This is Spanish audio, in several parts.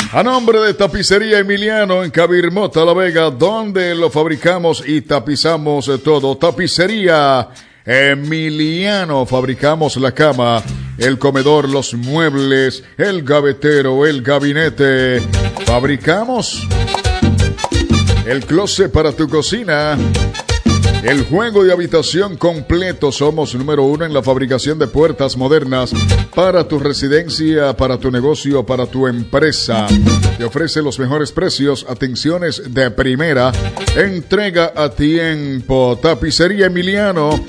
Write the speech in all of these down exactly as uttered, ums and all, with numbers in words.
A nombre de Tapicería Emiliano en Cabirmota, La Vega, donde lo fabricamos y tapizamos todo. Tapicería Emiliano, fabricamos la cama, el comedor, los muebles, el gavetero, el gabinete. Fabricamos el closet para tu cocina. El juego de habitación completo. Somos número uno en la fabricación de puertas modernas para tu residencia, para tu negocio, para tu empresa. Te ofrece los mejores precios, atenciones de primera, entrega a tiempo. Tapicería Emiliano,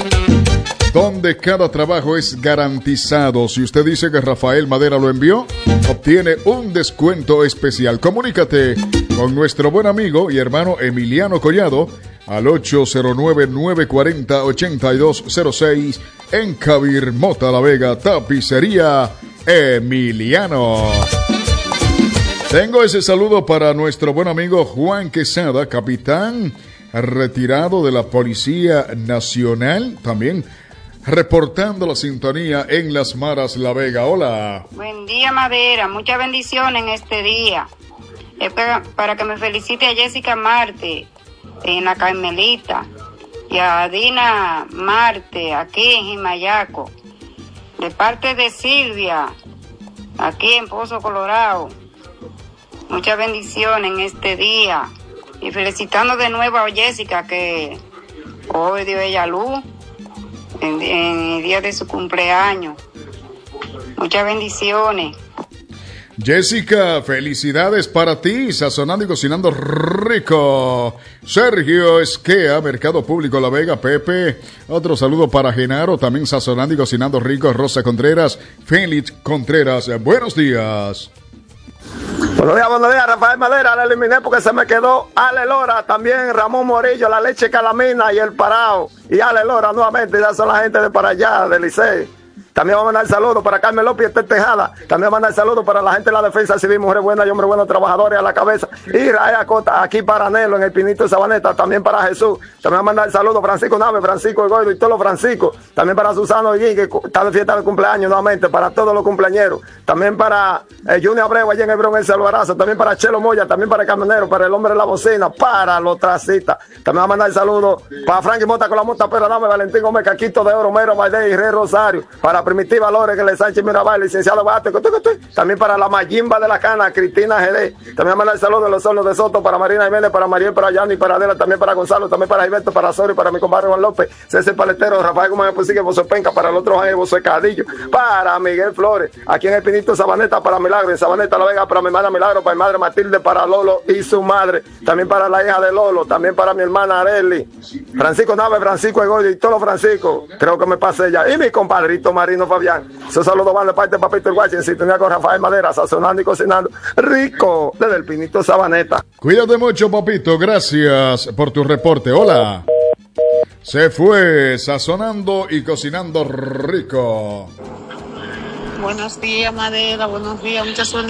donde cada trabajo es garantizado. Si usted dice que Rafael Madera lo envió, obtiene un descuento especial. Comunícate con nuestro buen amigo y hermano Emiliano Collado al ocho cero nueve, nueve cuatro cero, ocho dos cero seis en Cabirmota, La Vega. Tapicería Emiliano. Tengo ese saludo para nuestro buen amigo Juan Quesada, capitán retirado de la Policía Nacional, también reportando la sintonía en Las Maras, La Vega. Hola. Buen día, Madera. Muchas bendiciones en este día. Es para, para que me felicite a Jessica Marte en la Carmelita y a Dina Marte aquí en Jimayaco, de parte de Silvia aquí en Pozo Colorado. Muchas bendiciones en este día y felicitando de nuevo a Jessica, que hoy dio ella luz en, en el día de su cumpleaños. Muchas bendiciones. Jessica, felicidades para ti, sazonando y cocinando rico. Sergio Esquea, Mercado Público La Vega. Pepe, otro saludo para Genaro, también sazonando y cocinando rico. Rosa Contreras, Félix Contreras, buenos días. Buenos días, buenos días, Rafael Madera, la eliminé porque se me quedó Ale Lora, también Ramón Morillo, la leche Calamina y el Parao. Y Ale Lora nuevamente, ya son la gente de para allá, de Licey. También vamos a mandar saludos para Carmen López y Esther Tejada. También vamos a mandar saludos para la gente de la Defensa Civil, mujeres buenas y hombres buenos, trabajadores a la cabeza. Y Raúl Acota, aquí para Nelo, en el Pinito de Sabaneta. También para Jesús. También vamos a mandar saludos para Francisco Nave, Francisco El Gordo y todos los Franciscos. También para Susano Guín, que está de fiesta de cumpleaños nuevamente. Para todos los cumpleañeros. También para eh, Junior Abreu, allá en Hebrón, el Salvarazo. También para Chelo Moya. También para el Camionero. Para el Hombre de la Bocina. Para los Tracistas. También vamos a mandar saludos para Frankie Mota con la Mota Pero Dame, Valentín Gómez, Caquito de Oro, Mero Bailey y Rey Rosario. Para Primitiva Lores, que le Sánchez Mirabal, licenciado Bate, también para la Mayimba de la Cana, Cristina Jerez, también mandar el saludo de los Hornos de Soto, para Marina Jiménez, para Mariel, para Yanni, para Adela, también para Gonzalo, también para Gilberto, para Sorio, para mi compadre Juan López, César Paletero, Rafael Gómez Posique, Bozo Penca, para el otro Jaime Bozo Cadillo, para Miguel Flores, aquí en el Pinito Sabaneta, para Milagro, en Sabaneta La Vega, para mi hermana Milagro, para mi madre Matilde, para Lolo y su madre, también para la hija de Lolo, también para mi hermana Areli, Francisco Nave, Francisco Egoyo y todos los Francisco, creo que me pasé ya, y mi compadrito Marino Fabián, esos saludos van de parte de Papito el Guache, en sintonía con Rafael Madera, sazonando y cocinando rico desde el Pinito Sabaneta. Cuídate mucho, papito, gracias por tu reporte. Hola. Se fue sazonando y cocinando rico. Buenos días, Madera, buenos días, mucha suerte.